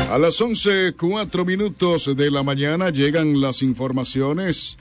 A las 11:04 de la mañana llegan las informaciones.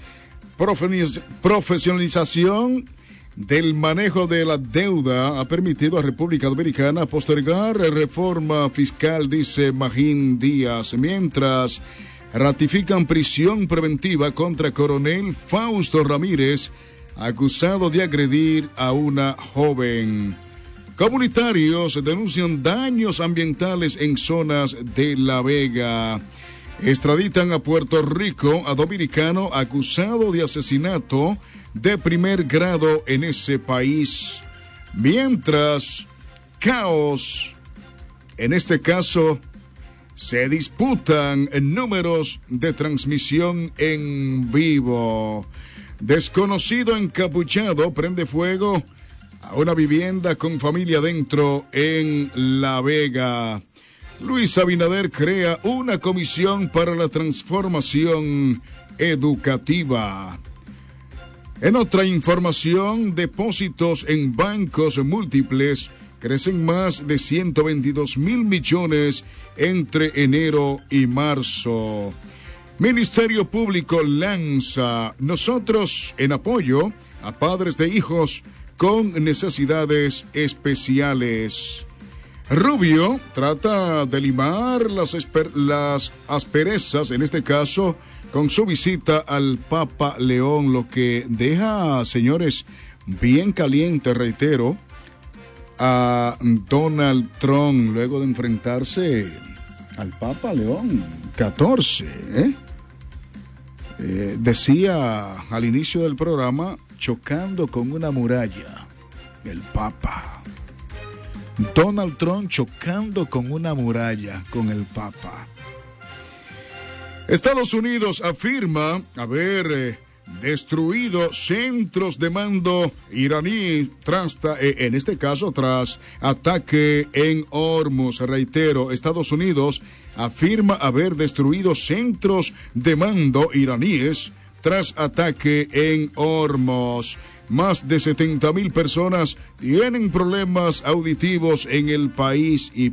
Profesionalización del manejo de la deuda ha permitido a República Dominicana postergar reforma fiscal, dice Magín Díaz, mientras ratifican prisión preventiva contra coronel Fausto Ramírez, acusado de agredir a una joven. Comunitarios denuncian daños ambientales en zonas de La Vega. Extraditan a Puerto Rico a dominicano acusado de asesinato de primer grado en ese país. Mientras, caos. En este caso, se disputan números de transmisión en vivo. Desconocido encapuchado prende fuego a una vivienda con familia dentro en La Vega. Luis Abinader crea una comisión para la transformación educativa. En otra información, depósitos en bancos múltiples crecen más de 122,000 millones entre enero y marzo. Ministerio Público lanza Nosotros en apoyo a padres de hijos con necesidades especiales. Rubio trata de limar las asperezas, en este caso, con su visita al Papa León, lo que deja, señores, bien caliente, reitero, a Donald Trump, luego de enfrentarse al Papa León XIV. Decía al inicio del programa, chocando con una muralla, el Papa. Donald Trump chocando con una muralla con el Papa. Estados Unidos afirma haber destruido centros de mando iraní en este caso tras ataque en Hormuz. Reitero, Estados Unidos afirma haber destruido centros de mando iraníes tras ataque en Hormuz. Más de 70,000 personas tienen problemas auditivos en el país y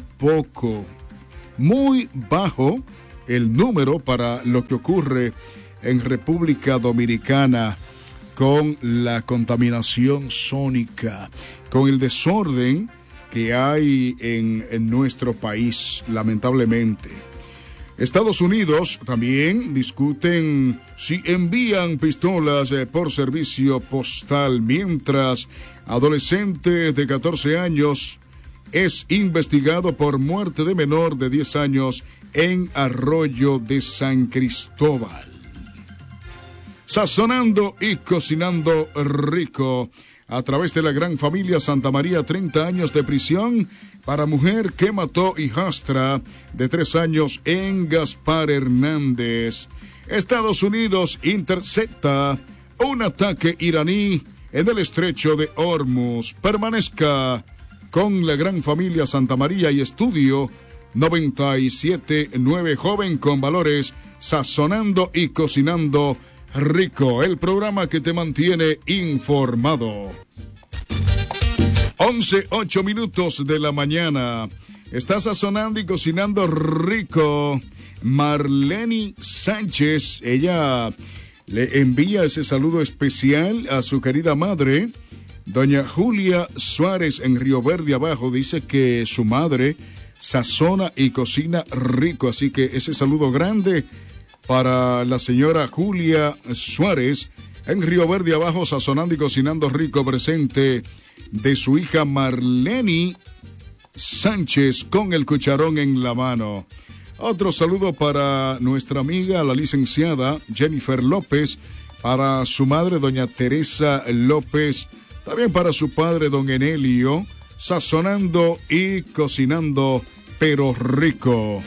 muy bajo el número para lo que ocurre en República Dominicana con la contaminación sónica, con el desorden que hay en nuestro país, lamentablemente. Estados Unidos también discuten si envían pistolas por servicio postal, mientras adolescente de 14 años es investigado por muerte de menor de 10 años en Arroyo de San Cristóbal. Sazonando y cocinando rico. A través de la gran familia Santa María, 30 años de prisión para mujer que mató hijastra de 3 años en Gaspar Hernández. Estados Unidos intercepta un ataque iraní en el estrecho de Hormuz. Permanezca con la gran familia Santa María y Estudio 97.9, joven con valores, sazonando y cocinando rico, el programa que te mantiene informado. 11:08 de la mañana. Está sazonando y cocinando rico Marleni Sánchez. Ella le envía ese saludo especial a su querida madre, doña Julia Suárez, en Río Verde Abajo. Dice que su madre sazona y cocina rico, así que ese saludo grande para la señora Julia Suárez en Río Verde Abajo, sazonando y cocinando rico, presente de su hija Marleni Sánchez con el cucharón en la mano. Otro saludo para nuestra amiga, la licenciada Jennifer López, para su madre, doña Teresa López, también para su padre, don Enelio, sazonando y cocinando, pero rico.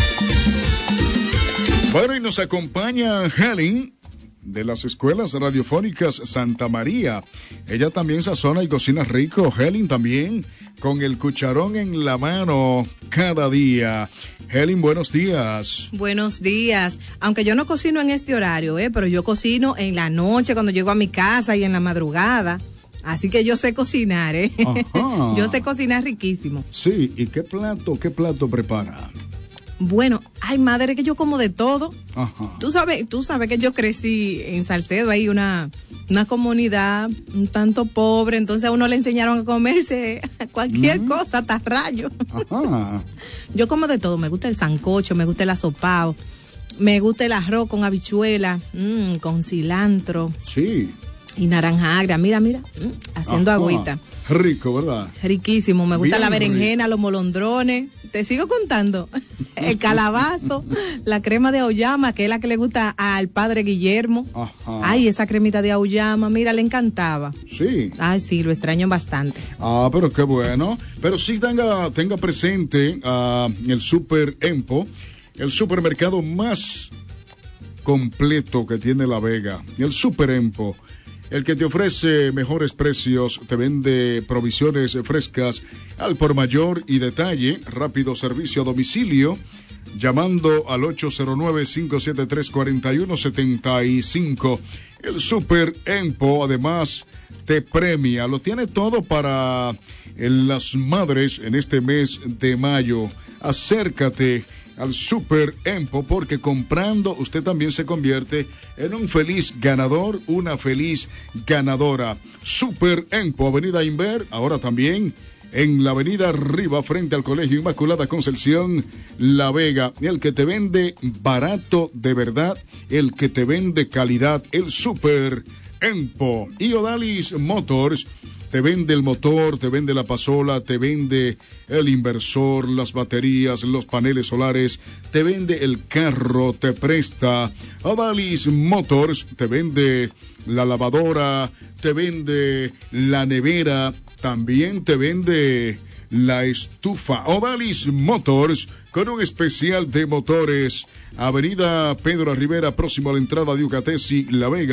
Bueno, y nos acompaña Helen, de las escuelas radiofónicas Santa María. Ella también sazona y cocina rico. Helen también con el cucharón en la mano cada día. Helen, buenos días. Buenos días. Aunque yo no cocino en este horario, pero yo cocino en la noche cuando llego a mi casa y en la madrugada. Así que yo sé cocinar, Ajá. Yo sé cocinar riquísimo. Sí, ¿y qué plato prepara? Bueno, ay, madre, que yo como de todo. Ajá. Tú sabes que yo crecí en Salcedo, hay una comunidad un tanto pobre, entonces a uno le enseñaron a comerse cualquier cosa, hasta rayos. Ajá. Yo como de todo, me gusta el sancocho, me gusta el asopao, me gusta el arroz con habichuela, con cilantro. Sí. Y naranja agria, mira, haciendo agüita. Rico, ¿verdad? Riquísimo, me gusta Bien la berenjena, rico. los molondrones. Te sigo contando. El calabazo, la crema de auyama, que es la que le gusta al padre Guillermo. Ajá. Ay, esa cremita de auyama, mira, le encantaba. Sí. Ay, sí, lo extraño bastante. Pero qué bueno. Pero sí tenga presente el Super Empo, el supermercado más completo que tiene La Vega. El Super Empo, el que te ofrece mejores precios, te vende provisiones frescas al por mayor y detalle, rápido servicio a domicilio, llamando al 809-573-4175. El Super Empo, además, te premia, lo tiene todo para las madres en este mes de mayo. Acércate al Super Empo, porque comprando usted también se convierte en un feliz ganador, una feliz ganadora. Super Empo, Avenida Inver, ahora también en la Avenida Arriba, frente al Colegio Inmaculada Concepción, La Vega. El que te vende barato de verdad, el que te vende calidad, el Super Empo. Y Odalis Motors te vende el motor, te vende la pasola, te vende el inversor, las baterías, los paneles solares, te vende el carro, te presta. Odalis Motors te vende la lavadora, te vende la nevera, también te vende la estufa. Odalis Motors, con un especial de motores. Avenida Pedro Rivera, próximo a la entrada de Ucatesi, La Vega,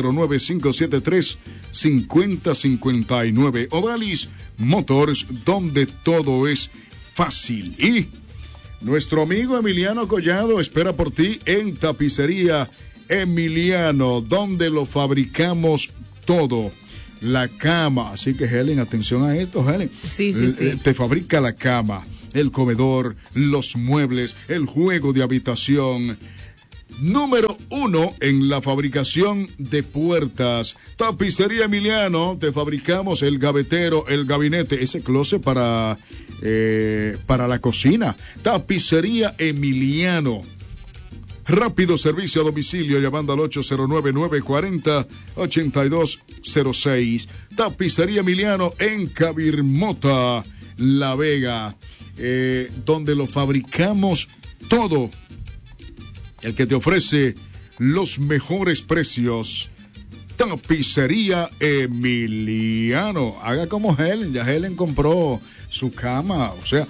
809-573-5059. Odalis Motors, donde todo es fácil. Y nuestro amigo Emiliano Collado espera por ti en Tapicería Emiliano, donde lo fabricamos todo. La cama, así que Helen, atención a esto, Helen. Sí. Te fabrica la cama, el comedor, los muebles, el juego de habitación. Número 1 en la fabricación de puertas. Tapicería Emiliano, te fabricamos el gavetero, el gabinete, ese closet para la cocina. Tapicería Emiliano. Rápido servicio a domicilio llamando al 809-940-8206. Tapicería Emiliano en Cabirmota, La Vega, donde lo fabricamos todo. El que te ofrece los mejores precios. Tapicería Emiliano. Haga como Helen, ya Helen compró su cama, o sea,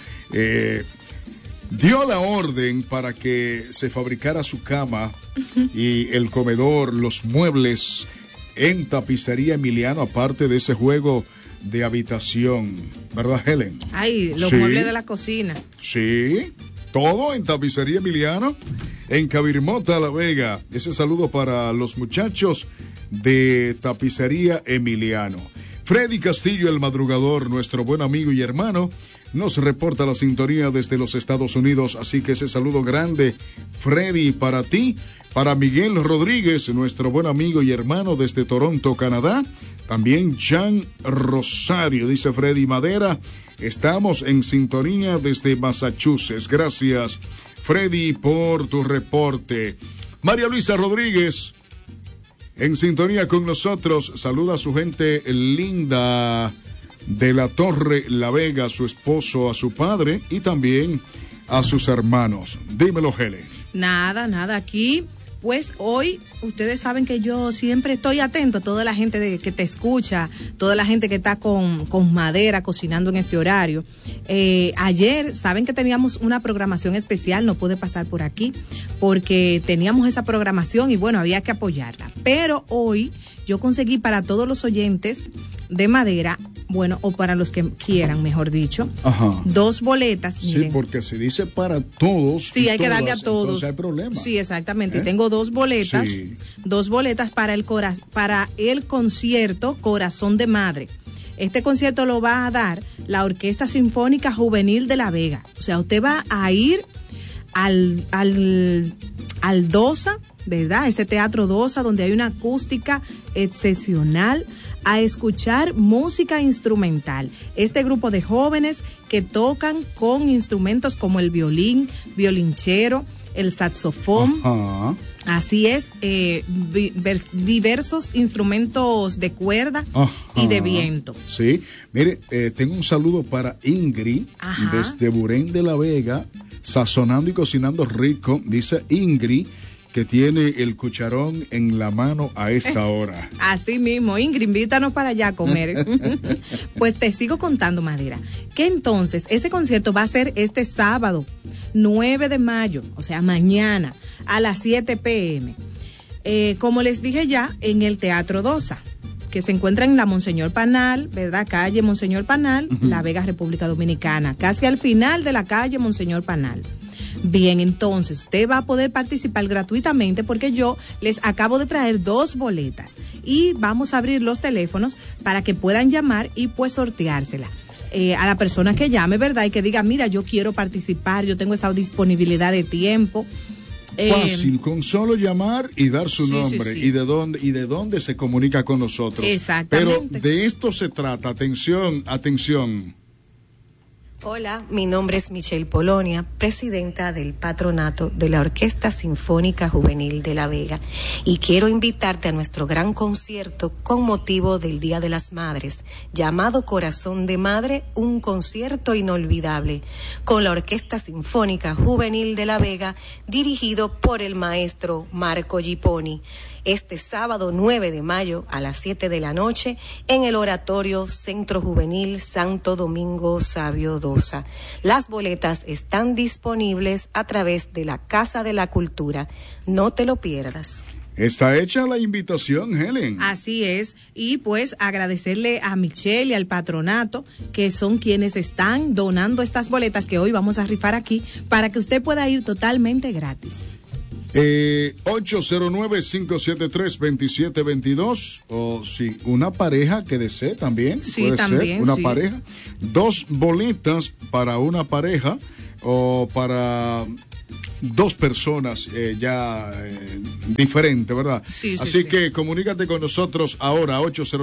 dio la orden para que se fabricara su cama y el comedor, los muebles en Tapicería Emiliano, aparte de ese juego de habitación, ¿verdad, Helen? Ay, los Sí. muebles de la cocina. Sí, todo en Tapicería Emiliano, en Cabirmota, La Vega. Ese saludo para los muchachos de Tapicería Emiliano. Freddy Castillo, el madrugador, nuestro buen amigo y hermano, nos reporta la sintonía desde los Estados Unidos, así que ese saludo grande, Freddy, para ti, para Miguel Rodríguez, nuestro buen amigo y hermano desde Toronto, Canadá, también Jan Rosario, dice Freddy Madera, estamos en sintonía desde Massachusetts, gracias Freddy por tu reporte. María Luisa Rodríguez, en sintonía con nosotros, saluda a su gente linda de la Torre La Vega, a su esposo, a su padre y también a sus hermanos. Dímelo, Helen. Nada, aquí. Pues hoy, ustedes saben que yo siempre estoy atento a toda la gente que te escucha, toda la gente que está con madera cocinando en este horario. Ayer, saben que teníamos una programación especial, no pude pasar por aquí porque teníamos esa programación y bueno, había que apoyarla. Pero hoy yo conseguí para todos los oyentes de madera, bueno, o para los que quieran, mejor dicho, Ajá. 2 boletas. Sí, miren. porque se dice para todos. Sí, hay que darle a todos. Entonces hay problema. Sí, exactamente. Tengo 2 boletas, Sí. 2 boletas para el concierto Corazón de Madre. Este concierto lo va a dar la Orquesta Sinfónica Juvenil de La Vega. O sea, usted va a ir al Dosa, ¿verdad? Ese Teatro Dosa, donde hay una acústica excepcional, a escuchar música instrumental. Este grupo de jóvenes que tocan con instrumentos como el violín, violonchelo, el saxofón. Ajá. Así es, diversos instrumentos de cuerda y de viento. Sí, mire, tengo un saludo para Ingrid, desde Burén de la Vega, sazonando y cocinando rico. Dice Ingrid que tiene el cucharón en la mano a esta hora. Así mismo, Ingrid, invítanos para allá a comer. Pues te sigo contando, Madera, que entonces ese concierto va a ser este sábado, 9 de mayo, o sea, mañana, a las 7 p.m. Como les dije ya, en el Teatro Dosa, que se encuentra en la Monseñor Panal, ¿verdad? Calle Monseñor Panal, La Vega, República Dominicana, casi al final de la calle Monseñor Panal. Bien, entonces usted va a poder participar gratuitamente porque yo les acabo de traer 2 boletas y vamos a abrir los teléfonos para que puedan llamar y pues sorteársela. A la persona que llame, ¿verdad? Y que diga, mira, yo quiero participar, yo tengo esa disponibilidad de tiempo. Fácil, con solo llamar y dar su nombre. Sí. Y de dónde se comunica con nosotros. Exactamente. Pero de esto se trata. Atención. Hola, mi nombre es Michelle Polonia, presidenta del patronato de la Orquesta Sinfónica Juvenil de La Vega, y quiero invitarte a nuestro gran concierto con motivo del Día de las Madres, llamado Corazón de Madre, un concierto inolvidable, con la Orquesta Sinfónica Juvenil de La Vega, dirigido por el maestro Marco Gipponi. Este sábado 9 de mayo a las 7 de la noche en el Oratorio Centro Juvenil Santo Domingo Savio Dosa. Las boletas están disponibles a través de la Casa de la Cultura. No te lo pierdas. Está hecha la invitación, Helen. Así es, y pues agradecerle a Michelle y al patronato, que son quienes están donando estas boletas que hoy vamos a rifar aquí, para que usted pueda ir totalmente gratis. 809-573-2722, o si una pareja que desee también, sí, puede también, ser una sí. pareja, 2 boletas para una pareja o para 2 personas diferentes, ¿verdad? Sí, Así que comunícate con nosotros ahora,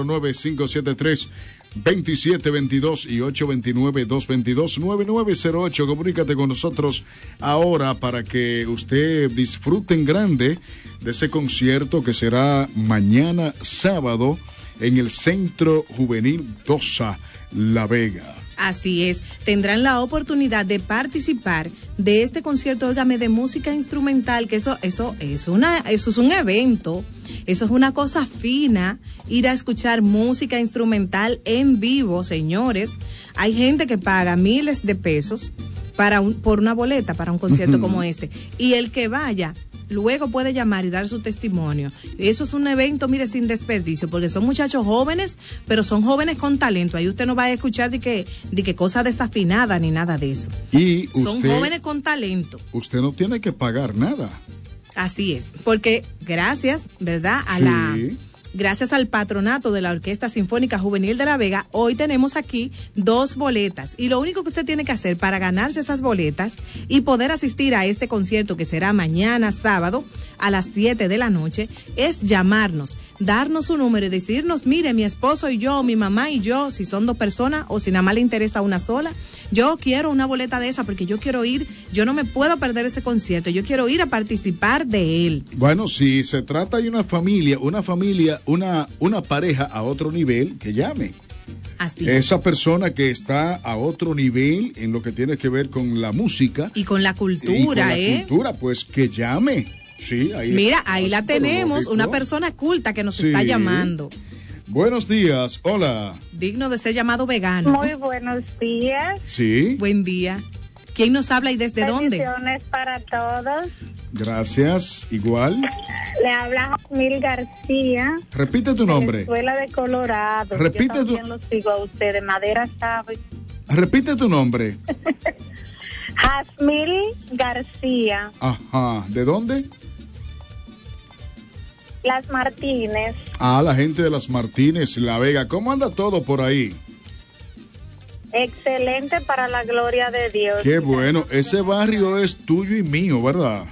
809-573-2722 y 829-222-9908. Comunícate con nosotros ahora para que usted disfrute en grande de ese concierto que será mañana sábado en el Centro Juvenil Dosa, La Vega. Así es, tendrán la oportunidad de participar de este concierto, óigame, de música instrumental, que eso es un evento, eso es una cosa fina, ir a escuchar música instrumental en vivo, señores. Hay gente que paga miles de pesos por una boleta para un concierto como este, y el que vaya luego puede llamar y dar su testimonio. Eso es un evento, mire, sin desperdicio, porque son muchachos jóvenes, pero son jóvenes con talento. Ahí usted no va a escuchar de que cosas desafinadas ni nada de eso. Y son jóvenes con talento. Usted no tiene que pagar nada. Así es, porque gracias, ¿verdad? Gracias al patronato de la Orquesta Sinfónica Juvenil de La Vega, hoy tenemos aquí 2 boletas. Y lo único que usted tiene que hacer para ganarse esas boletas y poder asistir a este concierto que será mañana sábado a las 7 de la noche es llamarnos, darnos su número y decirnos, mire, mi esposo y yo, mi mamá y yo, si son 2 personas o si nada más le interesa una sola, yo quiero una boleta de esa porque yo quiero ir, yo no me puedo perder ese concierto, yo quiero ir a participar de él. Bueno, si se trata de una familia, una pareja a otro nivel, que llame. Así Esa persona que está a otro nivel en lo que tiene que ver con la música. Y con la cultura, pues que llame. Sí, ahí la tenemos, una persona culta que nos está llamando. Buenos días, hola. Digno de ser llamado vegano. Muy buenos días. Sí. Buen día. ¿Quién nos habla y desde dónde? Bendiciones para todos. Gracias, igual. Le habla Jasmil García. Repite tu nombre. Escuela de Colorado. Repite Yo también lo sigo a usted, de Madera sabe. Repite tu nombre. Jasmil García. Ajá, ¿de dónde? Las Martínez. La gente de Las Martínez, La Vega. ¿Cómo anda todo por ahí? Excelente, para la gloria de Dios. Qué bueno. Ese barrio es tuyo y mío, ¿verdad?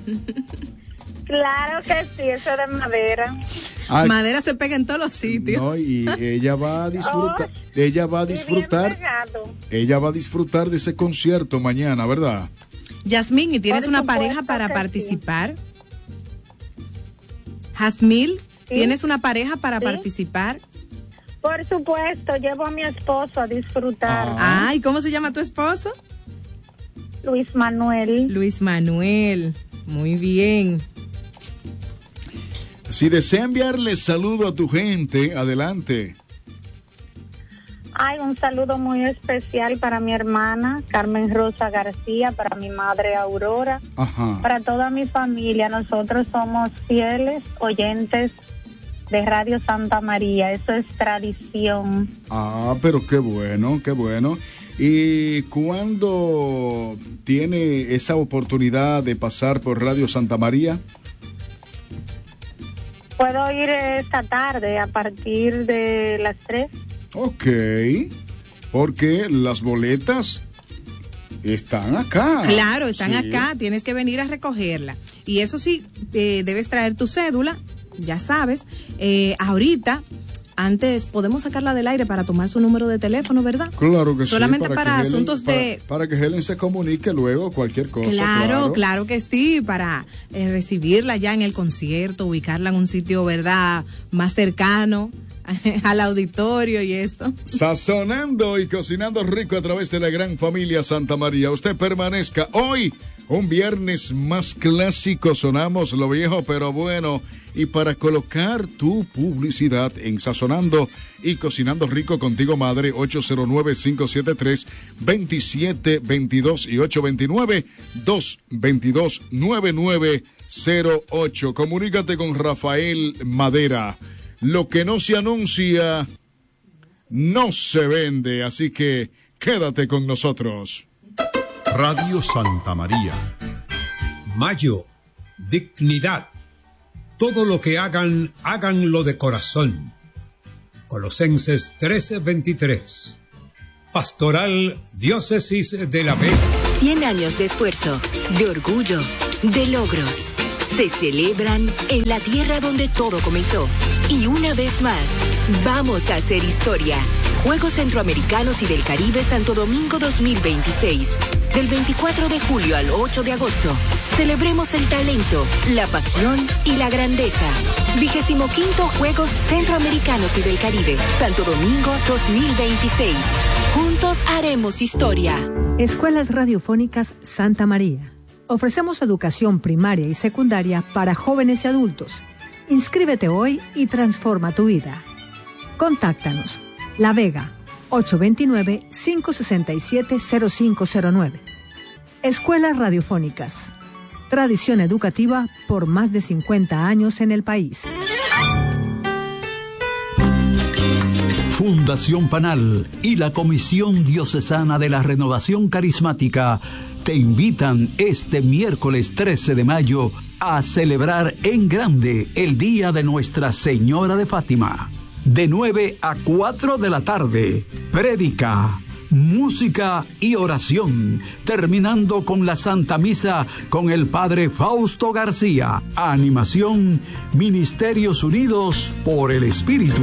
Claro que sí, eso de Madera. Madera se pega en todos los sitios. No, y ella va a disfrutar. Ella va a disfrutar. Ella va a disfrutar de ese concierto mañana, ¿verdad? Yasmín, ¿y tienes una pareja para participar? Jazmín, ¿tienes una pareja para participar? Por supuesto, llevo a mi esposo a disfrutar. ¿Y cómo se llama tu esposo? Luis Manuel. Luis Manuel, muy bien. Si desea enviarle saludo a tu gente, adelante. Un saludo muy especial para mi hermana Carmen Rosa García, para mi madre Aurora, para toda mi familia. Nosotros somos fieles oyentes de Radio Santa María, eso es tradición. Pero qué bueno, qué bueno. ¿Y cuándo tiene esa oportunidad de pasar por Radio Santa María? Puedo ir esta tarde a partir de las 3. Ok, porque las boletas están acá. Claro, están acá, tienes que venir a recogerla. Y eso sí, debes traer tu cédula, ya sabes. Ahorita, antes, podemos sacarla del aire para tomar su número de teléfono, ¿verdad? Claro que solamente sí. Solamente para asuntos de... Para que Helen se comunique luego, cualquier cosa. Claro que sí, para recibirla ya en el concierto, ubicarla en un sitio, ¿verdad?, más cercano al auditorio y esto. Sazonando y cocinando rico a través de la gran familia Santa María. Usted permanezca hoy, un viernes más clásico, sonamos lo viejo pero bueno. Y para colocar tu publicidad en Sazonando y Cocinando Rico contigo, madre, 809-573-2722 y 829-222-9908. Comunícate con Rafael Madera. Lo que no se anuncia, no se vende, así que quédate con nosotros. Radio Santa María. Mayo, dignidad. Todo lo que hagan, háganlo de corazón. Colosenses 13:23. Pastoral Diócesis de La Vega. 100 años de esfuerzo, de orgullo, de logros. Se celebran en la tierra donde todo comenzó. Y una vez más, vamos a hacer historia. Juegos Centroamericanos y del Caribe Santo Domingo 2026. Del 24 de julio al 8 de agosto. Celebremos el talento, la pasión y la grandeza. 25º Juegos Centroamericanos y del Caribe Santo Domingo 2026. Juntos haremos historia. Escuelas Radiofónicas Santa María. Ofrecemos educación primaria y secundaria para jóvenes y adultos. Inscríbete hoy y transforma tu vida. Contáctanos. La Vega, 829-567-0509. Escuelas Radiofónicas. Tradición educativa por más de 50 años en el país. Fundación Panal y la Comisión Diocesana de la Renovación Carismática te invitan este miércoles 13 de mayo a celebrar en grande el Día de Nuestra Señora de Fátima. De 9 a 4 de la tarde, prédica, música y oración, terminando con la Santa Misa con el Padre Fausto García. Animación, Ministerios Unidos por el Espíritu.